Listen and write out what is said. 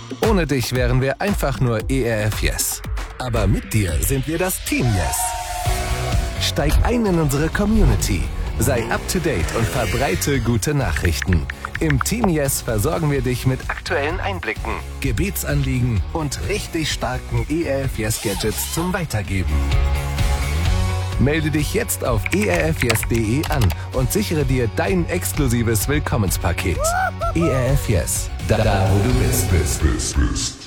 Ohne dich wären wir einfach nur ERF Yes. Aber mit dir sind wir das Team Yes. Steig ein in unsere Community. Sei up to date und verbreite gute Nachrichten. Im Team Yes versorgen wir dich mit aktuellen Einblicken, Gebetsanliegen und richtig starken ERF Yes Gadgets zum Weitergeben. Melde dich jetzt auf erfyes.de an und sichere dir dein exklusives Willkommenspaket. ERF Yes, da wo du bist.